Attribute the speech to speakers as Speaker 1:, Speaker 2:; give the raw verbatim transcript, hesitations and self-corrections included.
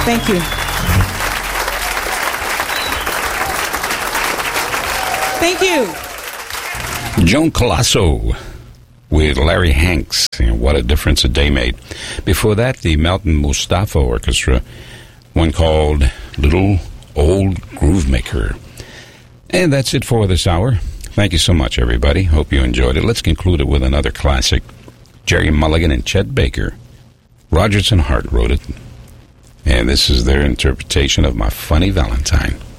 Speaker 1: Thank you. Thank you.
Speaker 2: Joan Colasso with Larry Hanks, and What a Difference a Day Made. Before that, the Melton Mustafa Orchestra, one called Little Old Groove Maker. And that's it for this hour. Thank you so much, everybody. Hope you enjoyed it. Let's conclude it with another classic. Jerry Mulligan and Chet Baker. Rodgers and Hart wrote it. And this is their interpretation of My Funny Valentine.